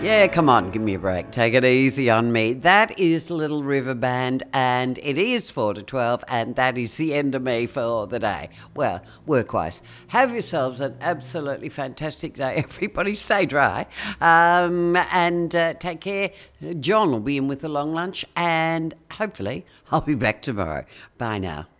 Yeah, come on, give me a break. Take it easy on me. That is Little River Band, and it is 4 to 12, and that is the end of me for the day. Well, work-wise. Have yourselves an absolutely fantastic day. Everybody stay dry, and take care. John will be in with the long lunch, and hopefully I'll be back tomorrow. Bye now.